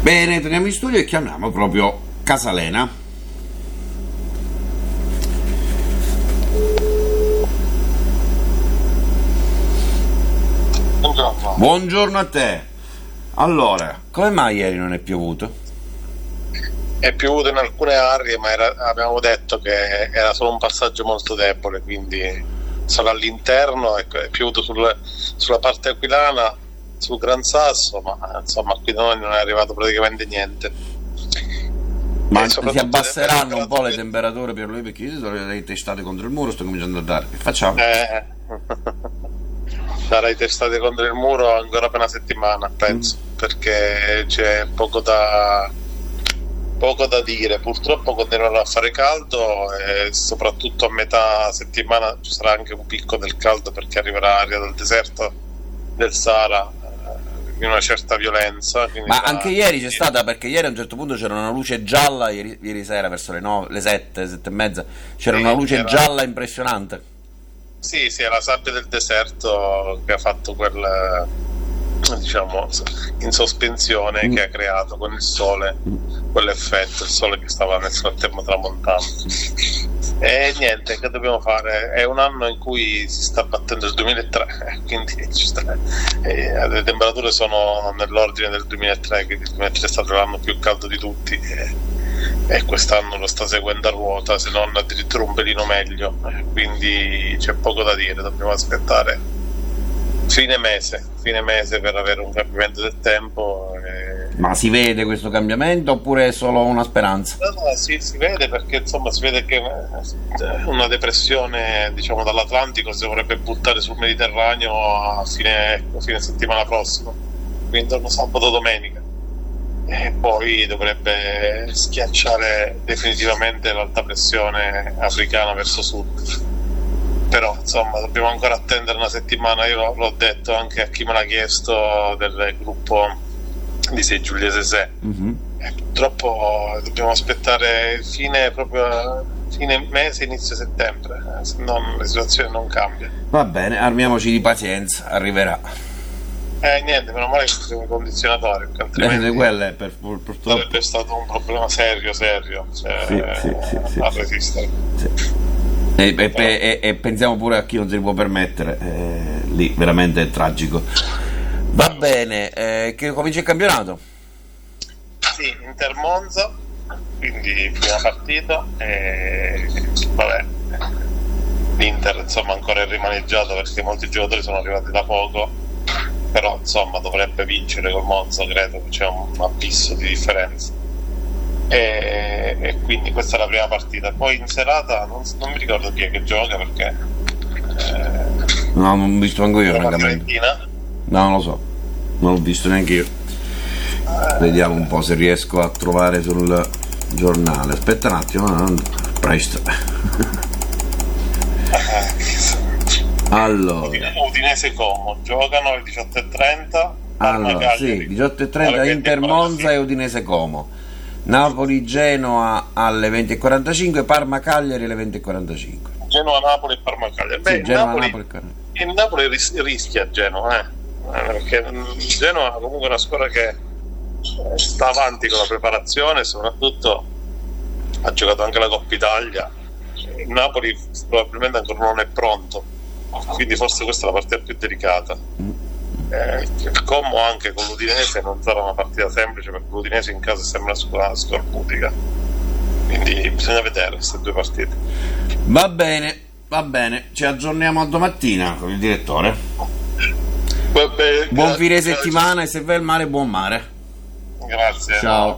Bene, torniamo in studio e chiamiamo proprio Casalena. Buongiorno. Buongiorno a te. Allora, come mai ieri non è piovuto? È piovuto in alcune aree, ma abbiamo detto che era solo un passaggio molto debole, quindi solo all'interno. È piovuto sulla parte aquilana, sul Gran Sasso, ma insomma qui da noi non è arrivato praticamente niente. Ma si abbasseranno un po' le temperature per lui, perché io sarei testate contro il muro, sto cominciando a dare. Che facciamo? Sarai testate contro il muro ancora per una settimana, penso, perché c'è poco da dire. Purtroppo continuerà a fare caldo e soprattutto a metà settimana ci sarà anche un picco del caldo, perché arriverà aria dal deserto del Sahara in una certa violenza. Ma anche ieri c'è stata, perché ieri a un certo punto c'era una luce gialla, ieri sera verso le 7 e mezza, c'era una luce gialla impressionante. Sì, è la sabbia del deserto che ha fatto quel, diciamo, in sospensione, che ha creato con il sole quell'effetto, il sole che stava nel frattempo tramontando. E niente, che dobbiamo fare? È un anno in cui si sta battendo il 2003, quindi le temperature sono nell'ordine del 2003, quindi il 2003 è stato l'anno più caldo di tutti e quest'anno lo sta seguendo a ruota, se non addirittura un pelino meglio, quindi c'è poco da dire, dobbiamo aspettare fine mese per avere un cambiamento del tempo. Ma si vede questo cambiamento oppure è solo una speranza? No, si vede, perché insomma si vede che una depressione, diciamo, dall'Atlantico si dovrebbe buttare sul Mediterraneo a fine settimana prossima, quindi intorno sabato domenica, e poi dovrebbe schiacciare definitivamente l'alta pressione africana verso sud. Però insomma dobbiamo ancora attendere una settimana. Io l'ho detto anche a chi me l'ha chiesto, del gruppo di Sei Giulia Sesè. Purtroppo dobbiamo aspettare fine mese, inizio settembre, se no la situazione non cambia. Va bene, armiamoci di pazienza, arriverà. Niente, meno male che siamo condizionatori, perché altrimenti quello è purtroppo sarebbe stato un problema serio, cioè, sì. a resistere. Sì. E pensiamo pure a chi non si può permettere, lì veramente è tragico. Va bene, che comincia il campionato? Sì, Inter Monza, quindi prima partita, e vabbè, l'Inter insomma ancora è rimaneggiato perché molti giocatori sono arrivati da poco, però insomma dovrebbe vincere col Monza, credo che c'è un abisso di differenza. E quindi questa è la prima partita. Poi in serata non mi ricordo chi è che gioca, perché no, non ho visto neanche io, francamente. No, non lo so, non l'ho visto neanche io. Vediamo un po' se riesco a trovare sul giornale. Aspetta un attimo, presto. Allora, Udinese Como giocano alle 18:30. Allora, sì, 18:30 Inter Monza e Udinese Como. Napoli-Genoa alle 20:45, Parma-Cagliari alle 20:45. Genoa-Napoli e Parma-Cagliari. Sì, il Napoli rischia Genoa, perché Genoa comunque è una squadra che sta avanti con la preparazione, soprattutto ha giocato anche la Coppa Italia. Il Napoli probabilmente ancora non è pronto, quindi forse questa è la partita più delicata. Il Como anche con l'Udinese non sarà una partita semplice, perché l'Udinese in casa sembra una squadra scorbutica, quindi bisogna vedere queste due partite. Va bene, ci aggiorniamo a domattina con il direttore. Vabbè, buon fine settimana, e se va il mare, buon mare. Grazie. Ciao.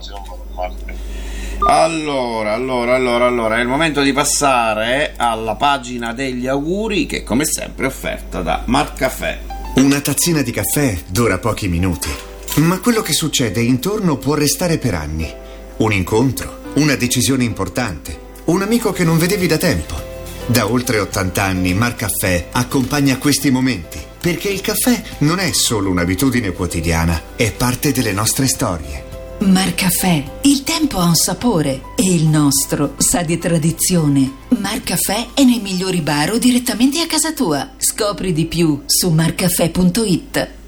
Allora, è il momento di passare alla pagina degli auguri, che come sempre è offerta da Marcaffè. Una tazzina di caffè dura pochi minuti, ma quello che succede intorno può restare per anni. Un incontro, una decisione importante, un amico che non vedevi da tempo. Da oltre 80 anni Marcaffè accompagna questi momenti, perché il caffè non è solo un'abitudine quotidiana, è parte delle nostre storie. Marcaffè, il tempo ha un sapore e il nostro sa di tradizione. Marcaffè è nei migliori bar o direttamente a casa tua. Scopri di più su marcaffè.it.